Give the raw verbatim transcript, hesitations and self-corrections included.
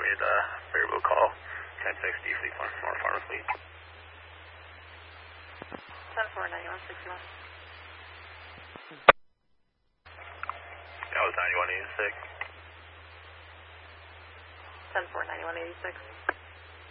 made a variable call. ten sixty, fleet one, more farmer fleet. ten four, ninety-one, sixty-one. That was ninety-one eighty-six. ten four, ninety-one, eighty-six.